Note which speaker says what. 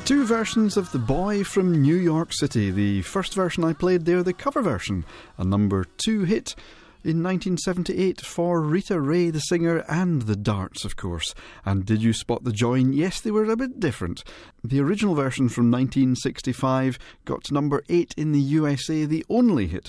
Speaker 1: Two versions of The Boy from New York City. The first version I played there, the cover version, a number 2 hit in 1978 for Rita Ray, the singer, and the Darts, of course. And did you spot the join? Yes, they were a bit different. The original version from 1965 got to number 8 in the USA, the only hit